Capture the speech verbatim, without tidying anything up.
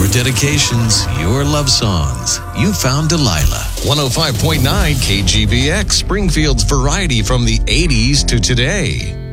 Your dedications, your love songs. You found Delilah. one oh five point nine K G B X, Springfield's variety from the eighties to today.